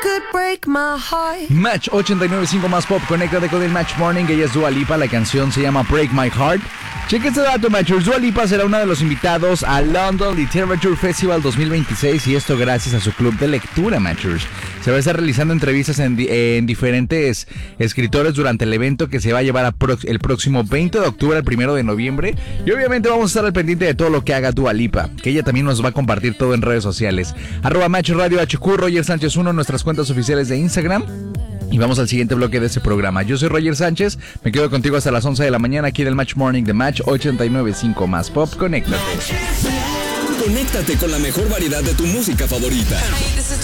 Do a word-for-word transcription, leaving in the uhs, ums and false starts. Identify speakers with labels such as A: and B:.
A: Match ochenta y nueve punto cinco más pop, conéctate con el Match Morning. Ella es Dua Lipa, la canción se llama Break My Heart. Cheque este dato, Matchers. Dua Lipa será uno de los invitados al London Literature Festival dos mil veintiséis, y esto gracias a su club de lectura, Matchers. Se va a estar realizando entrevistas en, en diferentes escritores durante el evento, que se va a llevar a pro, el próximo veinte de octubre al primero de noviembre. Y obviamente vamos a estar al pendiente de todo lo que haga Dua Lipa, que ella también nos va a compartir todo en redes sociales. Arroba Match Radio H Q, Roger Sánchez uno, nuestras cuentas oficiales de Instagram. Y vamos al siguiente bloque de este programa. Yo soy Roger Sánchez, me quedo contigo hasta las once de la mañana aquí en el Match Morning de Match ochenta y nueve punto cinco más pop. Conéctate.
B: Conéctate con la mejor variedad de tu música favorita.